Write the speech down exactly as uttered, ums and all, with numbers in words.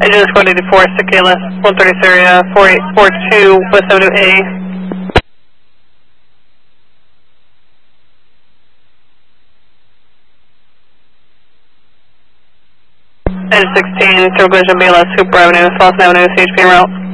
Engine squad eighty-four, Tequila, one thirty area, four eight four two, West Avenue A. Engine sixteen, Turbo Collision B L S, Cooper Avenue, Slauson Avenue, C H P en route.